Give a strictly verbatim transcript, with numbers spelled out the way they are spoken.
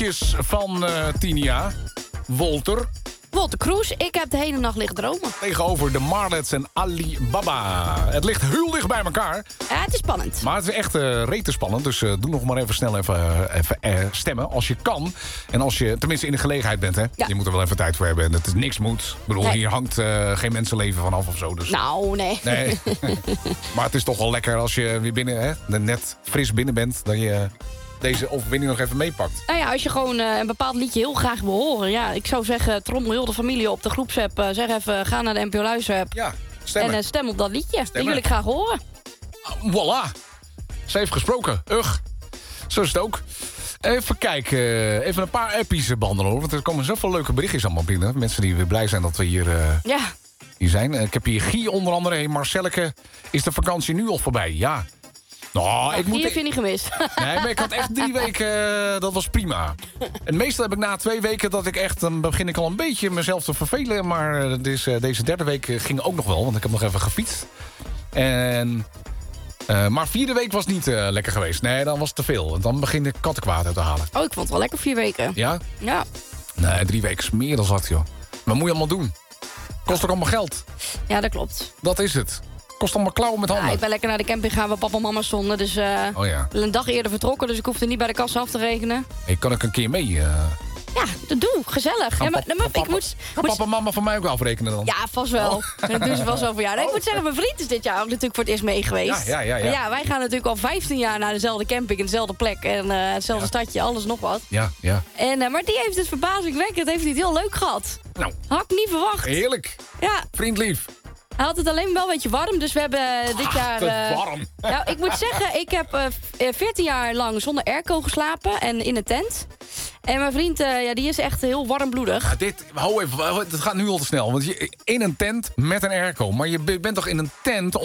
nieuwtjes van uh, Tinia. Wolter. Wolter Kroes, ik heb de hele nacht liggen dromen. Tegenover de Marlets en Alibaba. Het ligt heel dicht bij elkaar. Ja, het is spannend. Maar het is echt uh, rete spannend. Dus uh, doe nog maar even snel even, uh, even uh, stemmen als je kan. En als je tenminste in de gelegenheid bent. Hè? Ja. Je moet er wel even tijd voor hebben. En dat is niks moet. Ik bedoel, nee. Hier hangt uh, geen mensenleven vanaf of zo. Dus. Nou, nee. nee. Maar het is toch wel lekker als je weer binnen, hè, net fris binnen bent. Dat je deze overwinning nog even meepakt. Nou ja, als je gewoon uh, een bepaald liedje heel graag wil horen. Ja, ik zou zeggen, trommel heel de familie op de groepsapp. Uh, zeg even, ga naar de N P O Luisterapp. Ja, stemmen. En uh, stem op dat liedje. Die wil ik graag horen. Uh, voilà. Ze heeft gesproken. Ugh. Zo is het ook. Even kijken. Even een paar appies behandelen, hoor. Want er komen zoveel leuke berichtjes allemaal binnen. Mensen die weer blij zijn dat we hier, uh, ja. hier zijn. Ik heb hier Guy onder andere. Hey Marcelleke, is de vakantie nu al voorbij? Ja. Nou, nou, ik moet... Die heb je niet gemist. Nee, maar ik had echt drie weken, uh, dat was prima. En meestal heb ik na twee weken dat ik echt... dan begin ik al een beetje mezelf te vervelen. Maar uh, deze, deze derde week ging ook nog wel, want ik heb nog even gefietst. En... Uh, maar vierde week was niet uh, lekker geweest. Nee, dan was het te veel. Dan begin ik kattenkwaad uit te halen. Oh, ik vond het wel lekker vier weken. Ja? Ja. Nee, drie weken is meer dan zat, joh. Wat moet je allemaal doen? Kost ook allemaal geld. Ja, dat klopt. Dat is het. Kost allemaal klauwen met handen. Ja, ik ben lekker naar de camping gaan waar papa en mama stonden. Dus uh, oh, ja. een dag eerder vertrokken. Dus ik hoefde niet bij de kassa af te rekenen. Hey, kan ik een keer mee? Uh... Ja, dat doe. Gezellig. Ja, maar, pap, maar, papa, ik moet, moet... papa en mama van mij ook afrekenen dan? Ja, vast wel. Oh. Dat doen ze vast wel voor jou. Nee, ik moet zeggen, mijn vriend is dit jaar ook natuurlijk voor het eerst mee geweest. Ja, ja, ja, ja. ja wij gaan natuurlijk al vijftien jaar naar dezelfde camping, in dezelfde plek. En uh, hetzelfde ja. stadje, alles nog wat. Ja, ja. En, uh, maar die heeft het verbazingwekkend, heeft hij het heel leuk gehad. Nou. Had ik niet verwacht. Heerlijk. Ja. Vriendlief. Hij had het alleen wel een beetje warm, dus we hebben uh, dit Ach, jaar... Uh, warm. Nou, ik moet zeggen, ik heb uh, veertien jaar lang zonder airco geslapen en in een tent. En mijn vriend, uh, ja, die is echt heel warmbloedig. Ja, dit, hou even, het gaat nu al te snel. Want je, in een tent met een airco. Maar je bent toch in een tent